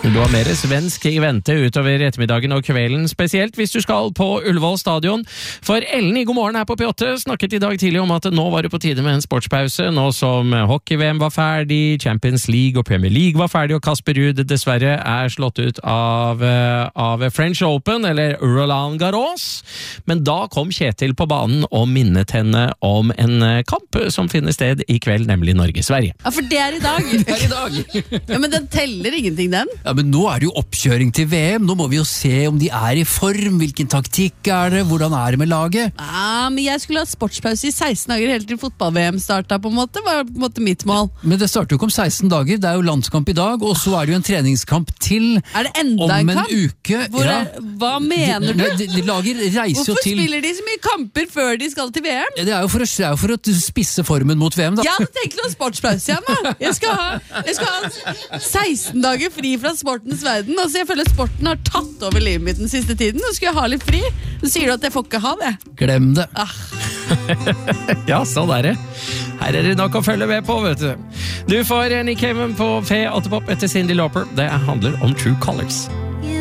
Du har mer svensk i vente utover ettermiddagen og kvelden, spesielt hvis du skal på Ullevål stadion. For Ellen i God morgen her på P8 snakket i dag tidlig om at nå var det på tide med en sportspause, nå som hockey-VM var ferdig, Champions League og Premier League var ferdig, og Kasper Ruud dessverre er slått ut av French Open, eller Roland Garros. Men da kom Kjetil på banen og minnet henne om en kamp som finner sted i kveld, nemlig Norge-Sverige. Ja, for det er i dag. Det er i dag. Ja, men den teller ingenting, den. Ja, men nå er det jo oppkjøring til VM. Nå må vi jo se om de er i form, hvilken taktikk er det, hvordan er det med laget? Ja, men jeg skulle ha sportspause i 16 dager helt til fotball-VM startet på en måte, var på en måte mitt mål. Men det starter jo ikke om 16 dager, det er jo landskamp i dag, og så er det jo en treningskamp til Er det enda om en kamp? en uke. Hva mener du? De lager reiser Hvorfor jo til... spiller de så mye kamper før de skal til VM? Det er jo for å spisse formen mot VM, da. Jeg hadde tenkt å ha sportspause igjen, da. Jeg skal ha 16 dager fri fra sportens verden. Altså, jeg føler at sporten har tatt over livet mitt den siste tiden. Nå skal jeg ha litt fri. Så sier du at jeg får ikke ha det. Glem det. Ja, sånn er det. Her er det nok å følge med på, vet du. Du får Nick Cave på Fe 8 Pop etter Cyndi Lauper. Det handler om True Colors.